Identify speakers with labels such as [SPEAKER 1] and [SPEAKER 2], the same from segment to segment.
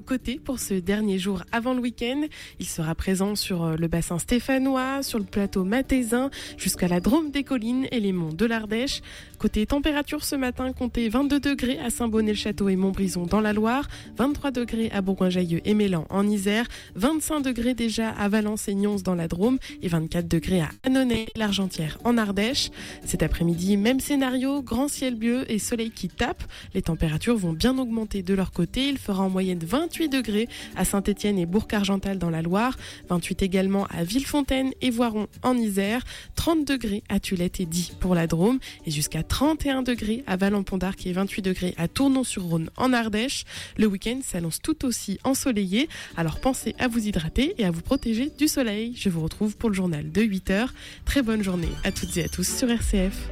[SPEAKER 1] Côté pour ce dernier jour avant le week-end. Il sera présent sur le bassin stéphanois, sur le plateau mathésin, jusqu'à la Drôme des Collines et les monts de l'Ardèche. Côté température ce matin, comptez 22 degrés à Saint-Bonnet-le-Château et Montbrison dans la Loire, 23 degrés à Bourgoin-Jallieu et Mélan en Isère, 25 degrés déjà à Valence et Nyons dans la Drôme et 24 degrés à Annonay, l'Argentière en Ardèche. Cet après-midi, même scénario, grand ciel bleu et soleil qui tape. Les températures vont bien augmenter de leur côté. Il fera en moyenne 28 degrés à Saint-Étienne et Bourg-Argental dans la Loire, 28 également à Villefontaine et Voiron en Isère, 30 degrés à Tulette et Die pour la Drôme et jusqu'à 31 degrés à Vallon-Pont d'Arc et 28 degrés à Tournon-sur-Rhône en Ardèche. Le week-end s'annonce tout aussi ensoleillé, alors pensez à vous hydrater et à vous protéger du soleil. Je vous retrouve pour le journal de 8h. Très bonne journée à toutes et à tous sur RCF.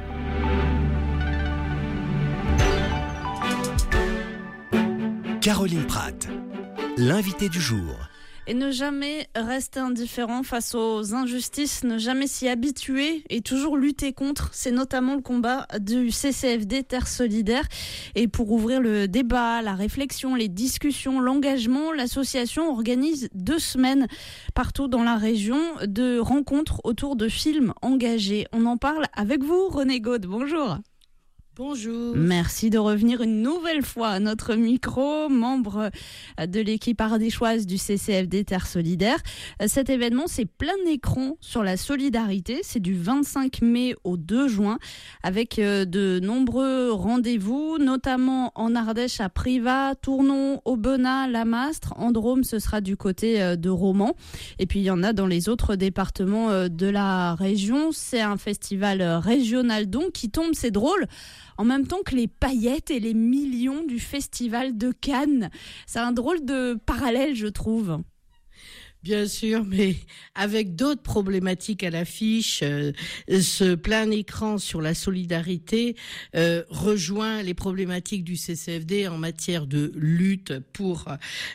[SPEAKER 2] Caroline Pratt, l'invitée du jour.
[SPEAKER 3] Et ne jamais rester indifférent face aux injustices, ne jamais s'y habituer et toujours lutter contre. C'est notamment le combat du CCFD Terre Solidaire. Et pour ouvrir le débat, la réflexion, les discussions, l'engagement, l'association organise 2 semaines partout dans la région de rencontres autour de films engagés. On en parle avec vous, René Gaude. Bonjour.
[SPEAKER 4] Bonjour.
[SPEAKER 3] Merci de revenir une nouvelle fois à notre micro, membre de l'équipe ardéchoise du CCFD Terre Solidaire. Cet événement, c'est plein écran sur la solidarité. C'est du 25 mai au 2 juin avec de nombreux rendez-vous, notamment en Ardèche à Privas, Tournon, Aubenas, Lamastre. En Drôme, ce sera du côté de Romans. Et puis, il y en a dans les autres départements de la région. C'est un festival régional donc qui tombe, c'est drôle, en même temps que les paillettes et les millions du festival de Cannes. C'est un drôle de parallèle, je trouve.
[SPEAKER 4] Bien sûr, mais avec d'autres problématiques à l'affiche, ce plein écran sur la solidarité rejoint les problématiques du CCFD en matière de lutte pour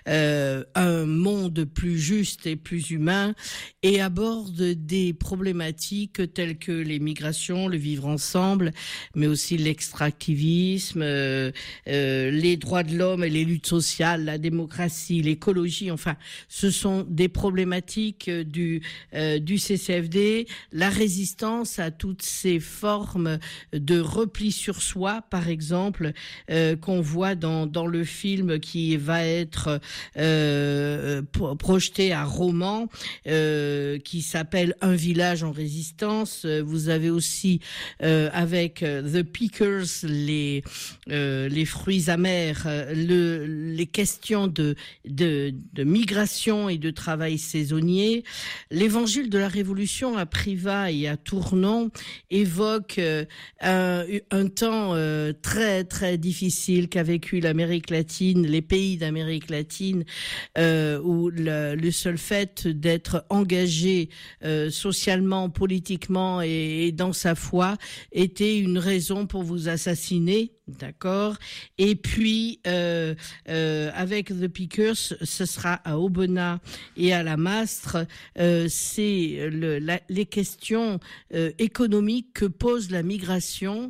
[SPEAKER 4] un monde plus juste et plus humain et aborde des problématiques telles que les migrations, le vivre ensemble, mais aussi l'extractivisme, les droits de l'homme et les luttes sociales, la démocratie, l'écologie, enfin, ce sont des problématiques du CCFD, la résistance à toutes ces formes de repli sur soi, par exemple, qu'on voit dans le film qui va être projeté à Romans, qui s'appelle Un village en résistance. Vous avez aussi avec The Pickers les fruits amers, les questions de migration et de travail saisonnier. L'évangile de la Révolution à Privas et à Tournon évoque un temps très très difficile qu'a vécu l'Amérique latine, les pays d'Amérique latine, où le seul fait d'être engagé socialement, politiquement et dans sa foi était une raison pour vous assassiner. D'accord. Et puis avec The Pickers, ce sera à Aubenas et à Lamastre. C'est les questions économiques que pose la migration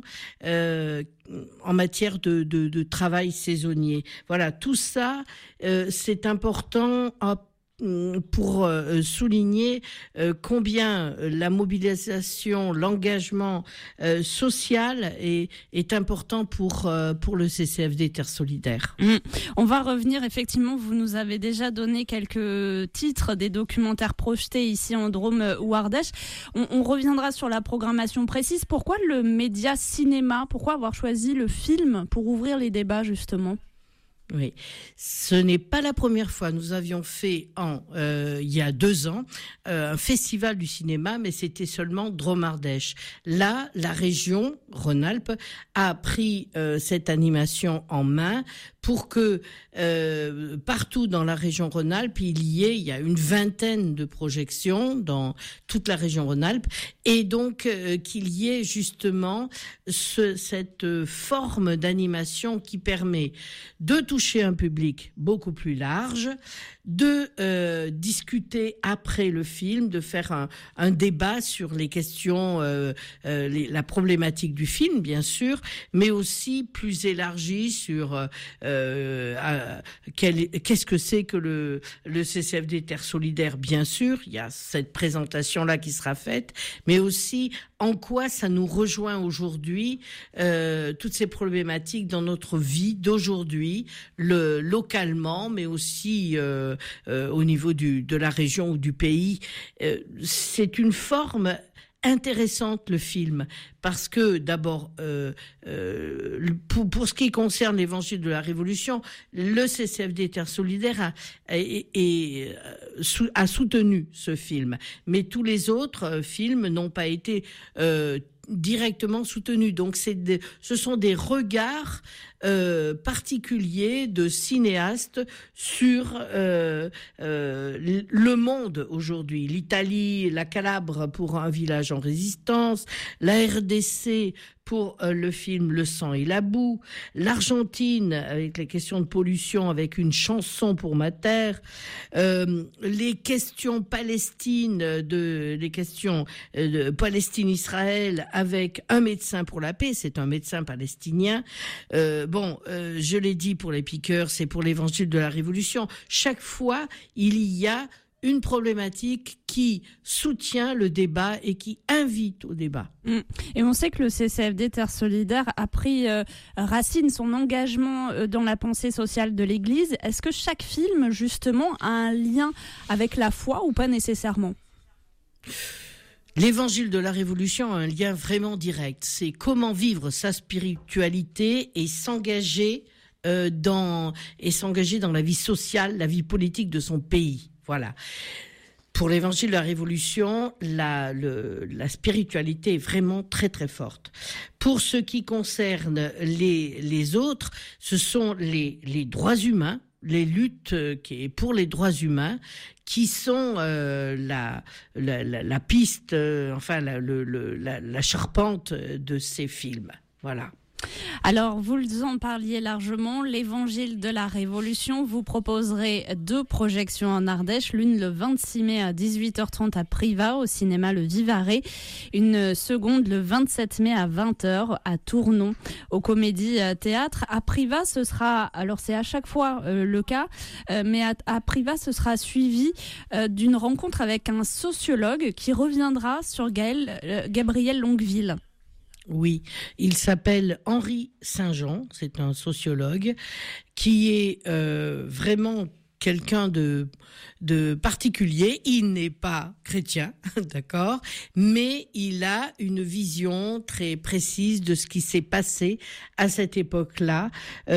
[SPEAKER 4] en matière de travail saisonnier. Voilà, tout ça, c'est important pour souligner combien la mobilisation, l'engagement social est important pour le CCFD Terre Solidaire.
[SPEAKER 3] On va revenir, effectivement, vous nous avez déjà donné quelques titres des documentaires projetés ici en Drôme ou Ardèche. On reviendra sur la programmation précise. Pourquoi le média cinéma ? Pourquoi avoir choisi le film pour ouvrir les débats, justement ?
[SPEAKER 4] Oui, ce n'est pas la première fois. Nous avions fait il y a 2 ans un festival du cinéma, mais c'était seulement Drôme-Ardèche. Là, la région Rhône-Alpes a pris cette animation en main pour que partout dans la région Rhône-Alpes, il y a une 20aine de projections dans toute la région Rhône-Alpes, et donc qu'il y ait justement cette forme d'animation qui permet de toucher toucher un public beaucoup plus large, de discuter après le film, de faire un débat sur les questions, la problématique du film, bien sûr, mais aussi plus élargi sur qu'est-ce que c'est que le CCFD Terre Solidaire, bien sûr. Il y a cette présentation-là qui sera faite, mais aussi en quoi ça nous rejoint aujourd'hui, toutes ces problématiques dans notre vie d'aujourd'hui, localement, mais aussi au niveau de la région ou du pays. C'est une forme intéressante, le film, parce que d'abord, pour ce qui concerne l'Évangile de la Révolution, le CCFD Terre Solidaire a soutenu ce film, mais tous les autres films n'ont pas été directement soutenus. Donc ce sont des regards particuliers de cinéastes sur le monde aujourd'hui. L'Italie, la Calabre pour Un village en résistance, la RDC pour le film Le sang et la boue, l'Argentine avec les questions de pollution avec une chanson pour ma terre, les questions Palestine, les questions de Palestine-Israël avec Un médecin pour la paix, c'est un médecin palestinien. Je l'ai dit pour les piqueurs, c'est pour l'Évangile de la Révolution. Chaque fois, il y a une problématique qui soutient le débat et qui invite au débat.
[SPEAKER 3] Et on sait que le CCFD Terre Solidaire a pris racine, son engagement dans la pensée sociale de l'Église. Est-ce que chaque film, justement, a un lien avec la foi ou pas nécessairement ?
[SPEAKER 4] L'Évangile de la Révolution a un lien vraiment direct. C'est comment vivre sa spiritualité et s'engager dans la vie sociale, la vie politique de son pays. Voilà. Pour l'Évangile de la Révolution, la spiritualité est vraiment très très forte. Pour ce qui concerne les autres, ce sont les droits humains, les luttes pour les droits humains, qui sont la piste, la charpente de ces films. Voilà.
[SPEAKER 3] Alors, vous en parliez largement, l'Évangile de la Révolution, vous proposerez 2 projections en Ardèche, l'une le 26 mai à 18h30 à Privas, au cinéma Le Vivarais, une seconde le 27 mai à 20h à Tournon, au Comédie Théâtre. À Privas, ce sera, alors c'est à chaque fois le cas, mais à Privas, ce sera suivi d'une rencontre avec un sociologue qui reviendra sur Gabriel Longueville.
[SPEAKER 4] Oui, il s'appelle Henri Saint-Jean, c'est un sociologue qui est vraiment quelqu'un de particulier. Il n'est pas chrétien, d'accord, mais il a une vision très précise de ce qui s'est passé à cette époque-là,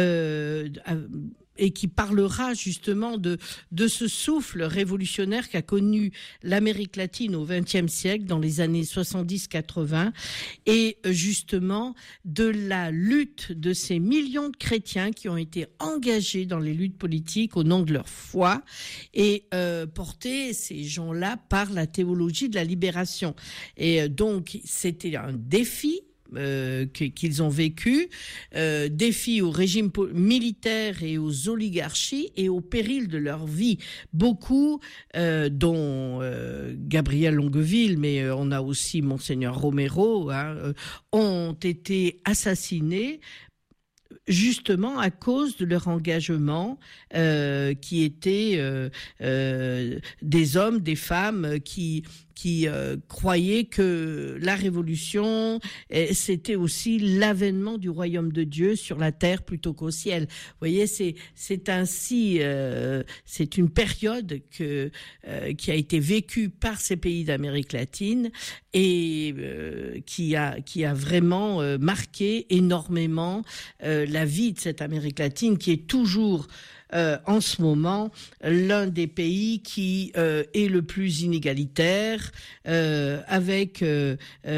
[SPEAKER 4] et qui parlera justement de ce souffle révolutionnaire qu'a connu l'Amérique latine au XXe siècle, dans les années 70-80, et justement de la lutte de ces millions de chrétiens qui ont été engagés dans les luttes politiques au nom de leur foi, et portés, ces gens-là, par la théologie de la libération. Et donc, c'était un défi qu'ils ont vécu, défi au régime militaire et aux oligarchies et au péril de leur vie. Beaucoup, dont Gabriel Longueville, mais on a aussi Monseigneur Romero, ont été assassinés justement à cause de leur engagement, qui étaient des hommes, des femmes qui croyaient que la révolution, c'était aussi l'avènement du royaume de Dieu sur la terre plutôt qu'au ciel. Vous voyez, c'est ainsi, c'est une période qui a été vécue par ces pays d'Amérique latine et qui a vraiment marqué énormément la vie de cette Amérique latine qui est toujours en ce moment l'un des pays qui est le plus inégalitaire, avec des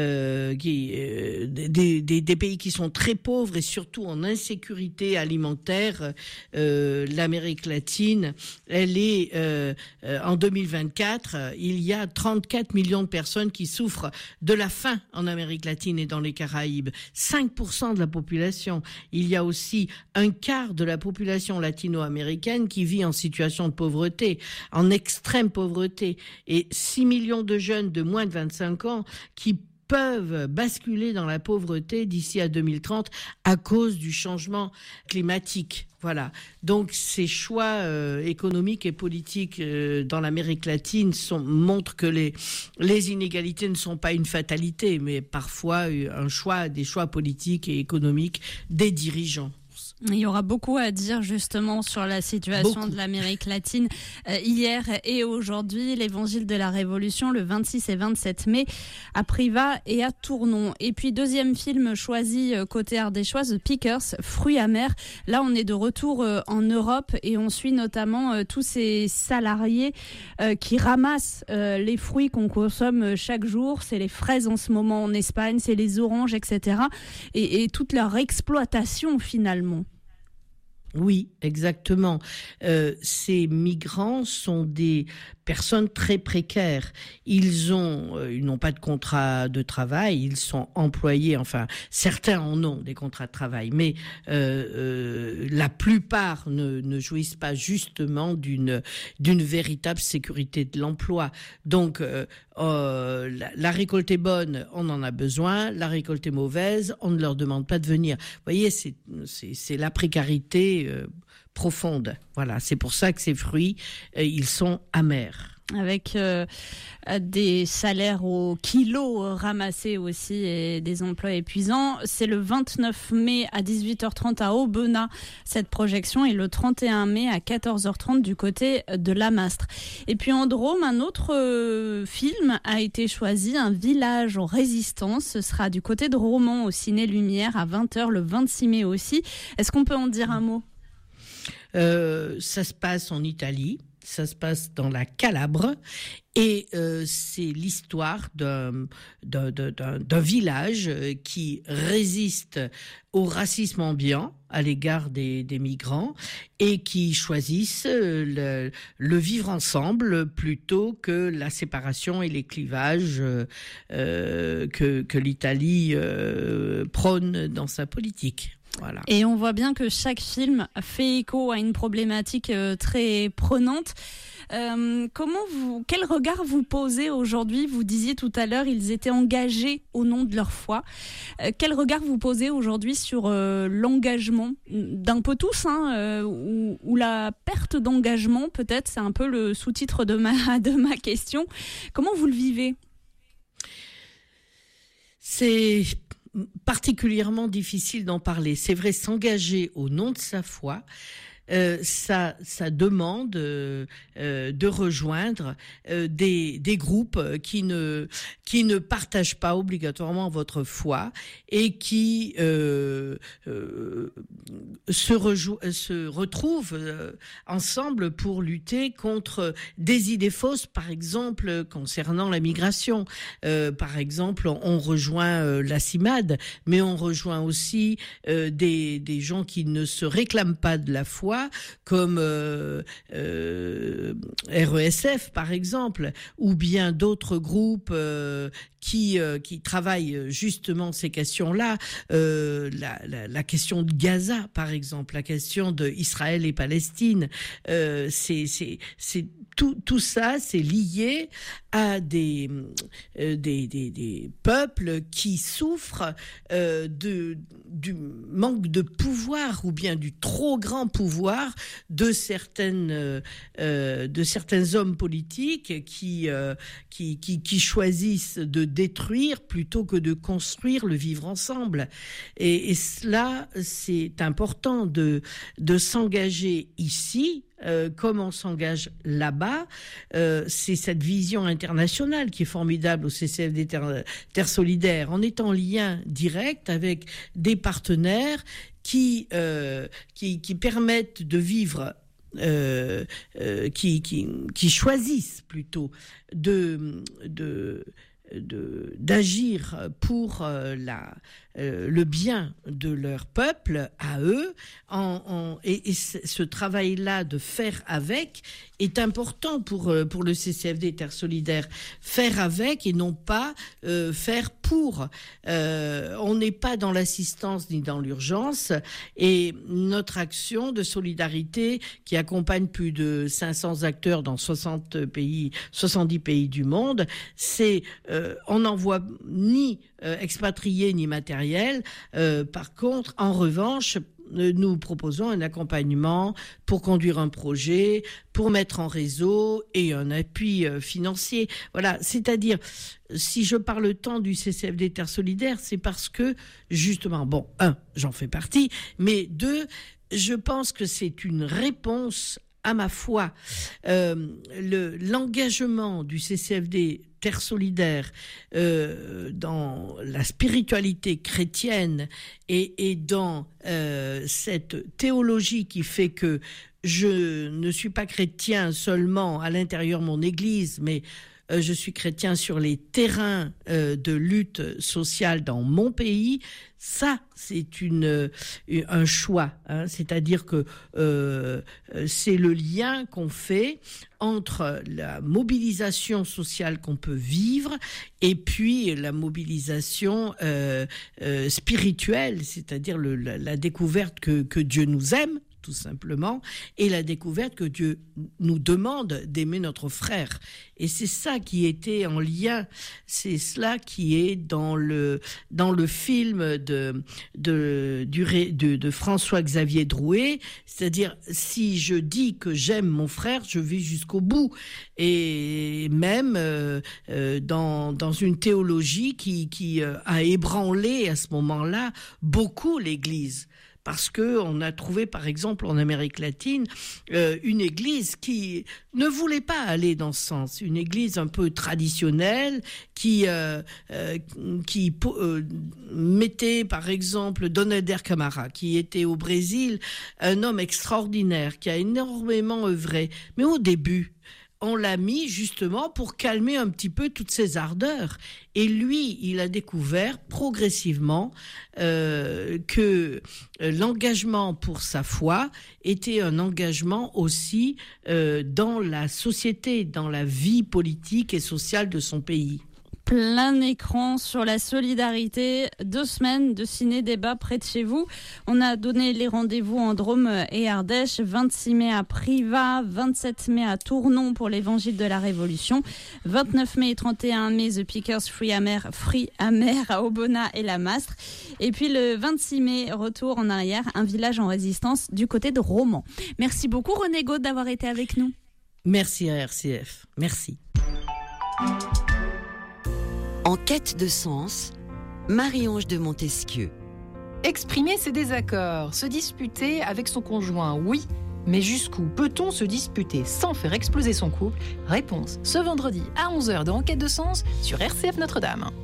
[SPEAKER 4] pays qui sont très pauvres et surtout en insécurité alimentaire. L'Amérique latine, elle est en 2024, il y a 34 millions de personnes qui souffrent de la faim en Amérique latine et dans les Caraïbes. 5% de la population. Il y a aussi un quart de la population latino-américaine qui vit en situation de pauvreté, en extrême pauvreté, et 6 millions de jeunes de moins de 25 ans qui peuvent basculer dans la pauvreté d'ici à 2030 à cause du changement climatique. Voilà. Donc ces choix économiques et politiques dans l'Amérique latine montrent que les inégalités ne sont pas une fatalité, mais parfois des choix politiques et économiques des dirigeants.
[SPEAKER 3] Il y aura beaucoup à dire justement sur la situation de l'Amérique latine hier et aujourd'hui. L'Évangile de la Révolution le 26 et 27 mai à Privas et à Tournon. Et puis deuxième film choisi côté ardéchois, The Pickers, Fruits amers. Là on est de retour en Europe et on suit notamment tous ces salariés qui ramassent les fruits qu'on consomme chaque jour. C'est les fraises en ce moment en Espagne, c'est les oranges, etc. Et toute leur exploitation finalement.
[SPEAKER 4] Oui, exactement. Ces migrants sont des personnes très précaires. Ils n'ont pas de contrat de travail, ils sont employés, enfin, certains en ont des contrats de travail, mais la plupart ne jouissent pas justement d'une véritable sécurité de l'emploi. Donc, la récolte est bonne, on en a besoin, la récolte est mauvaise, on ne leur demande pas de venir. Vous voyez, c'est la précarité profonde. Voilà, c'est pour ça que ces fruits, ils sont amers.
[SPEAKER 3] Avec des salaires au kilo ramassés aussi et des emplois épuisants. C'est le 29 mai à 18h30 à Aubenas, cette projection, et le 31 mai à 14h30 du côté de Lamastre. Et puis en Drôme, un autre film a été choisi, Un village en résistance. Ce sera du côté de Romans au Ciné Lumière à 20h le 26 mai aussi. Est-ce qu'on peut en dire un mot ?
[SPEAKER 4] Ça se passe en Italie. Ça se passe dans la Calabre et c'est l'histoire d'un village qui résiste au racisme ambiant à l'égard des migrants et qui choisissent le vivre ensemble plutôt que la séparation et les clivages que l'Italie prône dans sa politique. Voilà.
[SPEAKER 3] Et on voit bien que chaque film fait écho à une problématique très prenante. Quel regard vous posez aujourd'hui ? Vous disiez tout à l'heure, ils étaient engagés au nom de leur foi. Quel regard vous posez aujourd'hui sur l'engagement d'un peu tous, ou la perte d'engagement, peut-être, c'est un peu le sous-titre de ma question. Comment vous le vivez ?
[SPEAKER 4] C'est particulièrement difficile d'en parler. C'est vrai, s'engager au nom de sa foi, ça demande de rejoindre des groupes qui ne partagent pas obligatoirement votre foi et qui se retrouvent ensemble pour lutter contre des idées fausses, par exemple concernant la migration. Par exemple, on rejoint la CIMAD, mais on rejoint aussi des gens qui ne se réclament pas de la foi, comme RESF par exemple, ou bien d'autres groupes qui travaillent justement ces questions-là, la question de Gaza par exemple, la question de Israël et Palestine, c'est tout ça, c'est lié à des peuples qui souffrent du manque de pouvoir ou bien du trop grand pouvoir de certains hommes politiques qui choisissent de détruire plutôt que de construire le vivre ensemble. Et cela, c'est important de s'engager ici. Comme on s'engage là-bas, c'est cette vision internationale qui est formidable au CCFD Terre Solidaire. On est en lien direct avec des partenaires qui permettent de vivre qui choisissent plutôt d'agir pour le bien de leur peuple à eux, et ce travail-là de faire avec est important pour le CCFD Terre Solidaire. Faire avec et non pas faire pour. On n'est pas dans l'assistance ni dans l'urgence, et notre action de solidarité qui accompagne plus de 500 acteurs dans 70 pays du monde, c'est on n'envoie ni expatriés ni matériel. Par contre, en revanche, nous proposons un accompagnement pour conduire un projet, pour mettre en réseau et un appui financier. Voilà, c'est-à-dire, si je parle tant du CCFD Terre Solidaire, c'est parce que, justement, bon, j'en fais partie, mais deux, je pense que c'est une réponse à ma foi. L'engagement du CCFD Terre Solidaire dans la spiritualité chrétienne et dans cette théologie qui fait que je ne suis pas chrétien seulement à l'intérieur de mon église, mais je suis chrétien sur les terrains de lutte sociale dans mon pays. Ça, c'est un choix, hein. C'est-à-dire que c'est le lien qu'on fait entre la mobilisation sociale qu'on peut vivre et puis la mobilisation spirituelle, c'est-à-dire la découverte que Dieu nous aime, tout simplement, et la découverte que Dieu nous demande d'aimer notre frère. Et c'est ça qui était en lien, c'est cela qui est dans le film de François-Xavier Drouet, c'est-à-dire, si je dis que j'aime mon frère, je vais jusqu'au bout. Et même dans une théologie qui a ébranlé à ce moment-là beaucoup l'Église. Parce que on a trouvé, par exemple, en Amérique latine, une église qui ne voulait pas aller dans ce sens. Une église un peu traditionnelle qui mettait, par exemple, Dom Helder Camara, qui était au Brésil, un homme extraordinaire, qui a énormément œuvré. Mais au début, on l'a mis justement pour calmer un petit peu toutes ces ardeurs. Et lui, il a découvert progressivement que l'engagement pour sa foi était un engagement aussi dans la société, dans la vie politique et sociale de son pays.
[SPEAKER 3] Plein écran sur la solidarité, 2 semaines de ciné-débat près de chez vous. On a donné les rendez-vous en Drôme et Ardèche, 26 mai à Privas, 27 mai à Tournon pour l'Évangile de la Révolution, 29 mai et 31 mai The Pickers Free Amer à Obona et la Mastre, et puis le 26 mai, retour en arrière, un village en résistance du côté de Romans. Merci beaucoup René Gaud d'avoir été avec nous.
[SPEAKER 4] Merci à RCF, merci.
[SPEAKER 2] En quête de sens, Marie-Ange de Montesquieu.
[SPEAKER 5] Exprimer ses désaccords, se disputer avec son conjoint, oui, mais jusqu'où peut-on se disputer sans faire exploser son couple ? Réponse ce vendredi à 11h dans En quête de sens sur RCF Notre-Dame.